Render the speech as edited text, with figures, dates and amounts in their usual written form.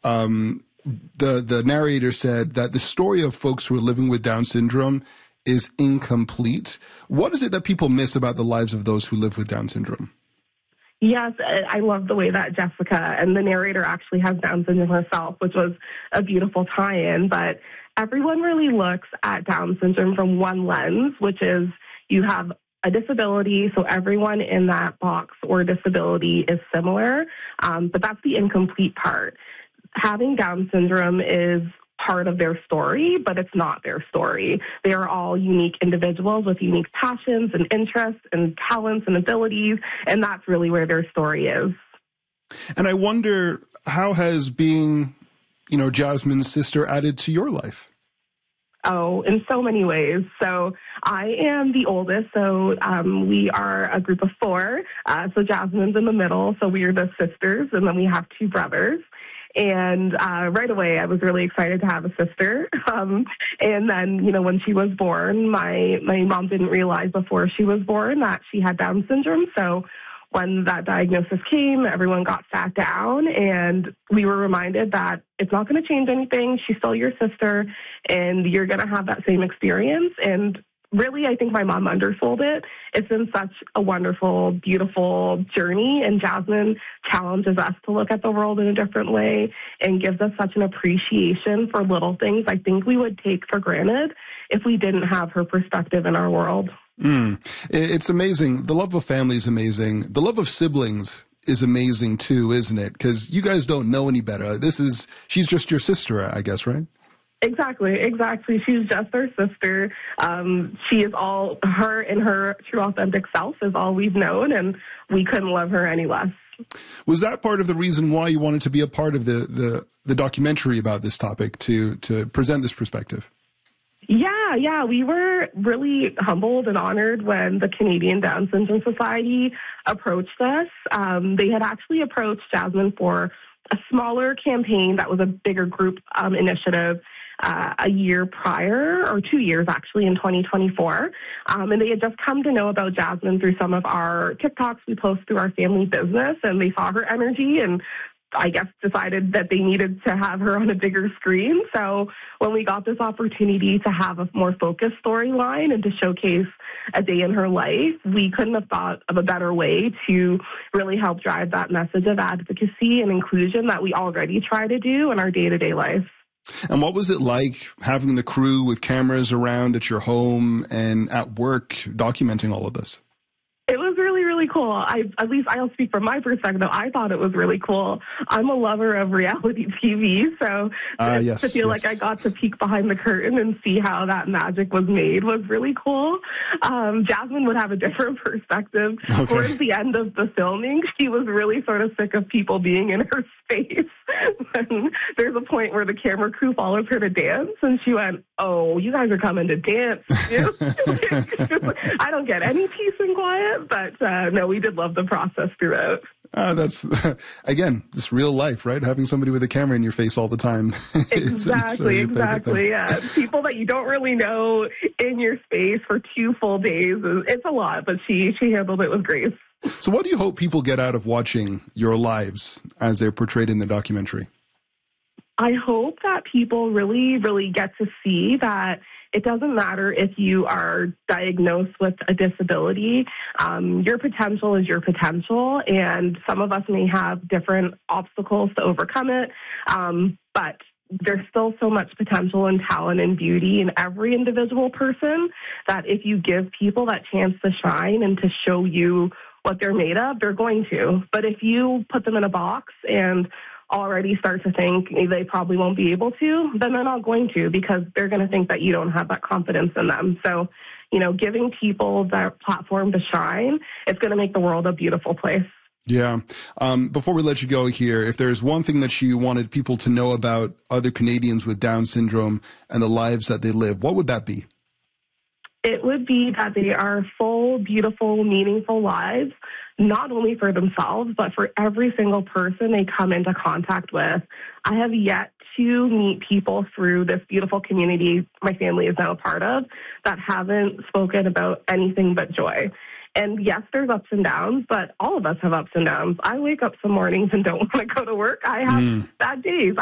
the narrator said that the story of folks who are living with Down syndrome is incomplete. What is it that people miss about the lives of those who live with Down syndrome? Yes, I love the way that Jessica and the narrator actually has Down syndrome herself, which was a beautiful tie-in. But everyone really looks at Down syndrome from one lens, which is you have a disability, so everyone in that box or disability is similar, but that's the incomplete part. Having Down syndrome is part of their story, but it's not their story. They are all unique individuals with unique passions and interests and talents and abilities, and that's really where their story is. And I wonder, how has being, Jasmine's sister added to your life? Oh, in so many ways. So I am the oldest, so we are a group of four. So Jasmine's in the middle, so we are the sisters, and then we have two brothers. And right away, I was really excited to have a sister. And then, when she was born, my mom didn't realize before she was born that she had Down syndrome. So when that diagnosis came, everyone got sat down and we were reminded that it's not going to change anything. She's still your sister and you're going to have that same experience. And really, I think my mom undersold it. It's been such a wonderful, beautiful journey, and Jasmine challenges us to look at the world in a different way and gives us such an appreciation for little things I think we would take for granted if we didn't have her perspective in our world. It's amazing. The love of family is amazing. The love of siblings is amazing too, isn't it? Because you guys don't know any better. She's just your sister, I guess, right? Exactly. She's just our sister. She is all her, and her true authentic self is all we've known, and we couldn't love her any less. Was that part of the reason why you wanted to be a part of the documentary about this topic, to present this perspective? Yeah. We were really humbled and honored when the Canadian Down Syndrome Society approached us. They had actually approached Jasmine for a smaller campaign that was a bigger group initiative a year prior, or 2 years actually, in 2024. And they had just come to know about Jasmine through some of our TikToks we post through our family business, and they saw her energy and I guess decided that they needed to have her on a bigger screen. So when we got this opportunity to have a more focused storyline and to showcase a day in her life, we couldn't have thought of a better way to really help drive that message of advocacy and inclusion that we already try to do in our day-to-day life. And what was it like having the crew with cameras around at your home and at work documenting all of this? It was really, really cool. At least I'll speak from my perspective. I thought it was really cool. I'm a lover of reality TV, so to feel like I got to peek behind the curtain and see how that magic was made was really cool. Jasmine would have a different perspective. Okay. Towards the end of the filming, she was really sort of sick of people being in her space. And there's a point where the camera crew follows her to dance, and she went, "Oh, you guys are coming to dance." I don't get any peace and quiet. But no, we did love the process throughout. That's, again, just real life, right? Having somebody with a camera in your face all the time. Exactly. Yeah. People that you don't really know in your space for 2 full days. It's a lot, but she handled it with grace. So what do you hope people get out of watching your lives as they're portrayed in the documentary? I hope that people really, really get to see that it doesn't matter if you are diagnosed with a disability. Your potential is your potential, and some of us may have different obstacles to overcome it, but there's still so much potential and talent and beauty in every individual person that if you give people that chance to shine and to show you what they're made of, they're going to. But if you put them in a box and already start to think they probably won't be able to, then they're not going to, because they're going to think that you don't have that confidence in them. So, giving people that platform to shine, it's going to make the world a beautiful place. Yeah. Before we let you go here, if there's one thing that you wanted people to know about other Canadians with Down syndrome and the lives that they live, what would that be? It would be that they are full, beautiful, meaningful lives, not only for themselves, but for every single person they come into contact with. I have yet to meet people through this beautiful community my family is now a part of that haven't spoken about anything but joy. And yes, there's ups and downs, but all of us have ups and downs. I wake up some mornings and don't want to go to work. I have bad days.